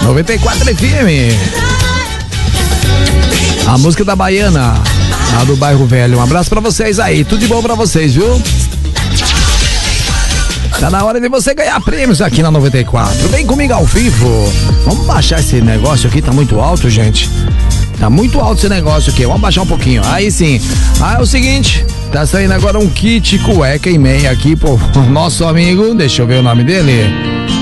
94 FM. A música da Baiana, a do Bairro Velho. Um abraço pra vocês aí, tudo de bom pra vocês, viu? Tá na hora de você ganhar prêmios aqui na 94. Vem comigo ao vivo. Vamos baixar esse negócio aqui, tá muito alto, gente. Tá muito alto esse negócio aqui, vamos baixar um pouquinho. Aí sim. É o seguinte, tá saindo agora um kit cueca e meia aqui pro nosso amigo, deixa eu ver o nome dele.